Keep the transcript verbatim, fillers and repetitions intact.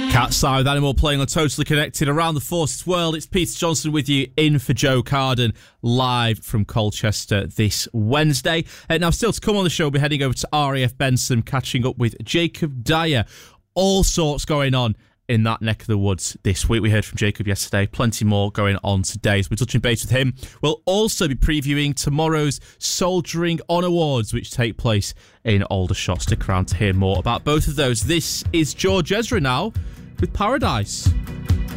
Cat's Eye with Animal playing on Totally Connected around the Forces world. It's Peter Johnson with you in for Joe Carden, live from Colchester this Wednesday. Uh, now, still to come on the show, we'll be heading over to R A F Benson, catching up with Jacob Dyer. All sorts going on in that neck of the woods this week. We heard from Jacob yesterday, plenty more going on today. So we're touching base with him. We'll also be previewing tomorrow's Soldiering On Awards, which take place in Aldershot. Stick around to hear more about both of those. This is George Ezra now with Paradise.